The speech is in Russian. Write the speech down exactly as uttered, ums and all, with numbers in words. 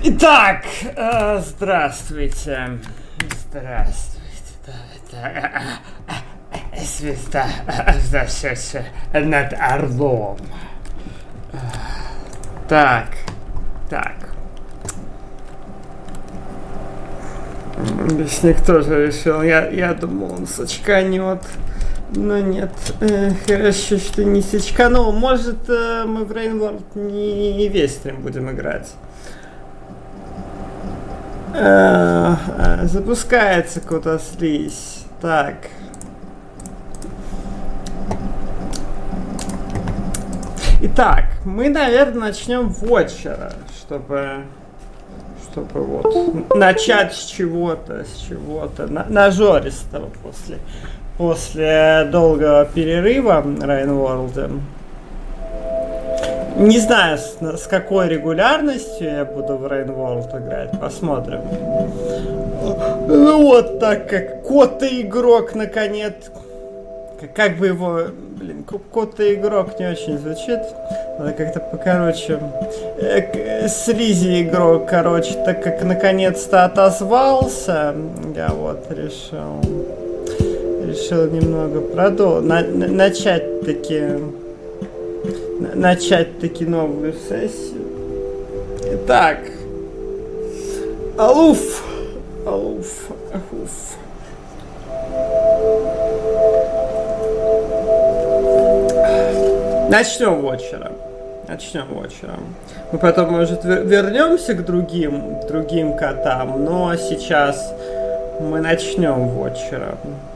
Итак, э, здравствуйте. Здравствуйте. Да, это э, э, звезда взошедшая над Орлом. Так, так. Лесник тоже решил. Я, я думал, он сочканет. Но нет, э, хорошо, что не сочканул. Может, э, мы в Рейнворд не весь стрим будем играть. Э, э, запускается куда слизь. Так. Итак, мы, наверное, начнем вотчера, чтобы, чтобы вот начать с чего-то, с чего-то на, нажористого после, после долгого перерыва Рейнворлда. Не знаю, с, с какой регулярностью я буду в Рейнворлд играть, посмотрим. Ну вот так как кот-игрок наконец. Как бы его, блин, кот-игрок не очень звучит. Надо как-то покороче. Э, слизи игрок, короче, так как наконец-то отозвался, я вот решил, решил немного продолжить, на, на, начать таки, на, начать таки новую сессию. Итак, Алуф, Алуф, Алуф. Начнем вотчера. Начнем вотчера. Мы потом, может, вернемся к другим, другим котам, но сейчас мы начнем вотчера.